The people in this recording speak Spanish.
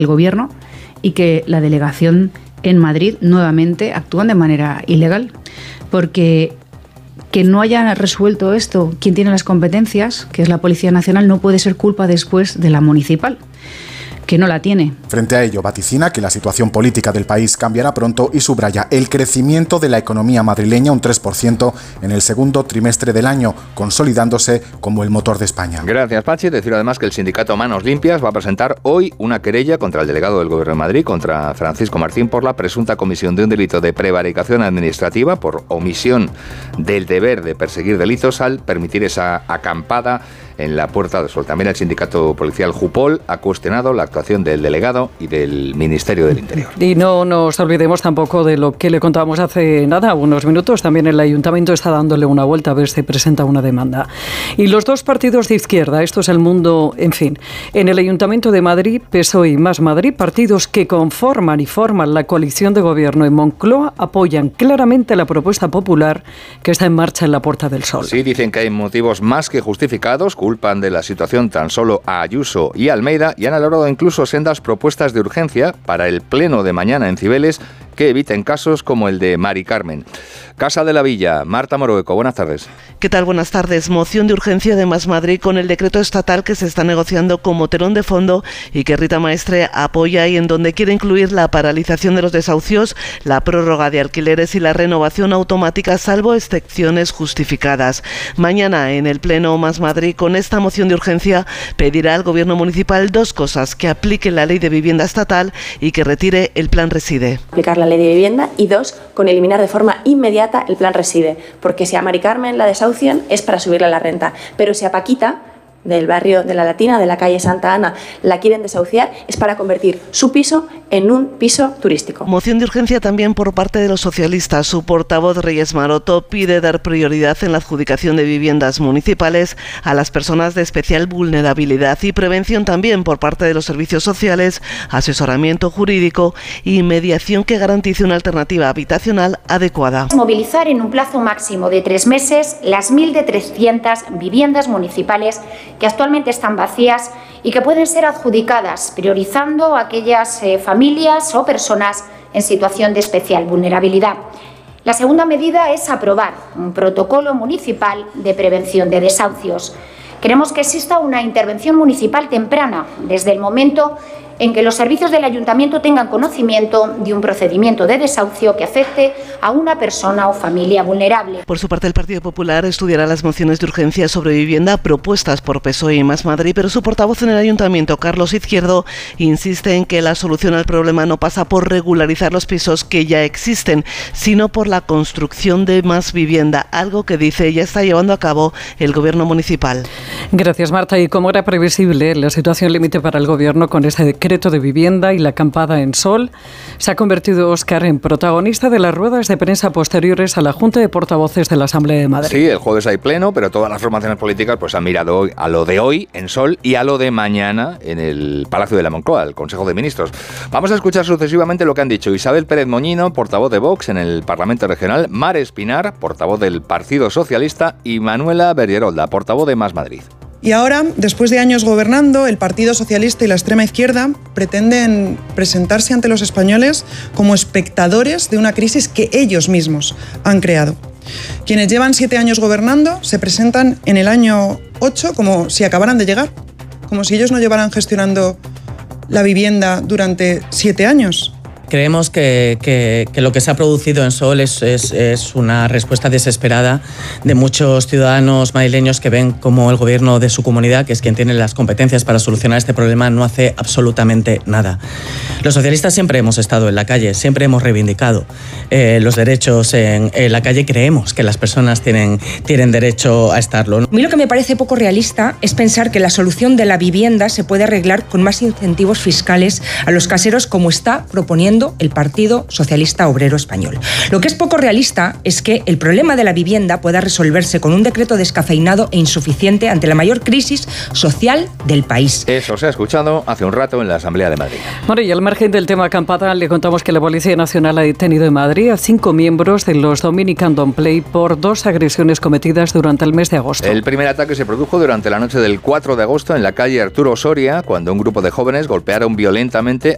el Gobierno y que la delegación en Madrid nuevamente actúan de manera ilegal, porque que no haya resuelto esto quien tiene las competencias, que es la Policía Nacional, no puede ser culpa después de la municipal, que no la tiene. Frente a ello, vaticina que la situación política del país cambiará pronto y subraya el crecimiento de la economía madrileña, un 3% en el segundo trimestre del año, consolidándose como el motor de España. Gracias, Pachi. Decir además que el sindicato Manos Limpias va a presentar hoy una querella contra el delegado del Gobierno de Madrid, contra Francisco Martín, por la presunta comisión de un delito de prevaricación administrativa por omisión del deber de perseguir delitos al permitir esa acampada en la Puerta del Sol. También el sindicato policial Jupol ha cuestionado la actuación del delegado y del Ministerio del Interior. Y no nos olvidemos tampoco de lo que le contábamos hace nada, unos minutos. También el Ayuntamiento está dándole una vuelta a ver si presenta una demanda. Y los dos partidos de izquierda, esto es El Mundo, en fin. En el Ayuntamiento de Madrid, PSOE y Más Madrid, partidos que conforman y forman la coalición de gobierno en Moncloa, apoyan claramente la propuesta popular que está en marcha en la Puerta del Sol. Sí, dicen que hay motivos más que justificados, culpan de la situación tan solo a Ayuso y Almeida y han elaborado incluso sendas propuestas de urgencia para el pleno de mañana en Cibeles que eviten casos como el de Mari Carmen. Casa de la Villa, Marta Morueco, buenas tardes. ¿Qué tal? Buenas tardes. Moción de urgencia de Más Madrid con el decreto estatal que se está negociando como telón de fondo y que Rita Maestre apoya y en donde quiere incluir la paralización de los desahucios, la prórroga de alquileres y la renovación automática salvo excepciones justificadas. Mañana en el pleno Más Madrid con esta moción de urgencia pedirá al Gobierno municipal dos cosas: que aplique la ley de vivienda estatal y que retire el plan Reside. Aplicar la ley de vivienda y dos, con eliminar de forma inmediata el plan Reside, porque si a Mari Carmen la desahucian es para subirle la renta, pero si a Paquita, del barrio de la Latina, de la calle Santa Ana, la quieren desahuciar, es para convertir su piso en un piso turístico. Moción de urgencia también por parte de los socialistas. Su portavoz, Reyes Maroto, pide dar prioridad en la adjudicación de viviendas municipales a las personas de especial vulnerabilidad y prevención también por parte de los servicios sociales, asesoramiento jurídico y mediación que garantice una alternativa habitacional adecuada. Movilizar en un plazo máximo de 3 meses las 1.300 viviendas municipales que actualmente están vacías y que pueden ser adjudicadas, priorizando a aquellas familias o personas en situación de especial vulnerabilidad. La segunda medida es aprobar un protocolo municipal de prevención de desahucios. Queremos que exista una intervención municipal temprana, desde el momento en que los servicios del Ayuntamiento tengan conocimiento de un procedimiento de desahucio que afecte a una persona o familia vulnerable. Por su parte, el Partido Popular estudiará las mociones de urgencia sobre vivienda propuestas por PSOE y Más Madrid, pero su portavoz en el Ayuntamiento, Carlos Izquierdo, insiste en que la solución al problema no pasa por regularizar los pisos que ya existen, sino por la construcción de más vivienda, algo que dice ya está llevando a cabo el Gobierno municipal. Gracias, Marta. Y como era previsible, la situación límite para el Gobierno con este decreto de vivienda y la acampada en Sol, se ha convertido Óscar en protagonista de las ruedas de prensa posteriores a la Junta de Portavoces de la Asamblea de Madrid. Sí, el jueves hay pleno, pero todas las formaciones políticas pues han mirado hoy a lo de hoy en Sol y a lo de mañana en el Palacio de la Moncloa, el Consejo de Ministros. Vamos a escuchar sucesivamente lo que han dicho Isabel Pérez Moñino, portavoz de Vox en el Parlamento Regional, Mar Espinar, portavoz del Partido Socialista, y Manuela Berrierolda, portavoz de Más Madrid. Y ahora, después de años gobernando, el Partido Socialista y la extrema izquierda pretenden presentarse ante los españoles como espectadores de una crisis que ellos mismos han creado. Quienes llevan 7 años gobernando se presentan en el año 8 como si acabaran de llegar, como si ellos no llevaran gestionando la vivienda durante 7 años. Creemos que lo que se ha producido en Sol es una respuesta desesperada de muchos ciudadanos madrileños que ven como el gobierno de su comunidad, que es quien tiene las competencias para solucionar este problema, no hace absolutamente nada. Los socialistas siempre hemos estado en la calle, siempre hemos reivindicado los derechos en la calle. Creemos que las personas tienen derecho a estarlo. A mí lo que me parece poco realista es pensar que la solución de la vivienda se puede arreglar con más incentivos fiscales a los caseros, como está proponiendo el Partido Socialista Obrero Español. Lo que es poco realista es que el problema de la vivienda pueda resolverse con un decreto descafeinado e insuficiente ante la mayor crisis social del país. Eso se ha escuchado hace un rato en la Asamblea de Madrid. Bueno, y al margen del tema acampada, le contamos que la Policía Nacional ha detenido en Madrid a 5 miembros de los Dominican Don't Play por 2 agresiones cometidas durante el mes de agosto. El primer ataque se produjo durante la noche del 4 de agosto en la calle Arturo Soria, cuando un grupo de jóvenes golpearon violentamente